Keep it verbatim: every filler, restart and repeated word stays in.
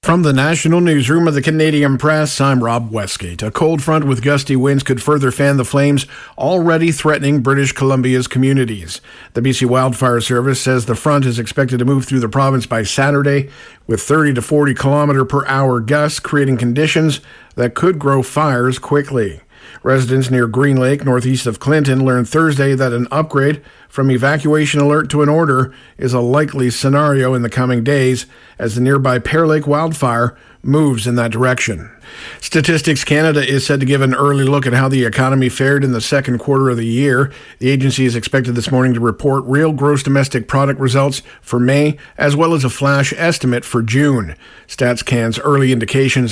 From the National Newsroom of the Canadian Press, I'm Rob Westgate. A cold front with gusty winds could further fan the flames already threatening British Columbia's communities. The B C Wildfire Service says the front is expected to move through the province by Saturday with thirty to forty kilometer per hour gusts, creating conditions that could grow fires quickly. Residents near Green Lake, northeast of Clinton, learned Thursday that an upgrade from evacuation alert to an order is a likely scenario in the coming days as the nearby Pear Lake wildfire moves in that direction. Statistics Canada is said to give an early look at how the economy fared in the second quarter of the year. The agency is expected this morning to report real gross domestic product results for May, as well as a flash estimate for June. StatsCan's early indications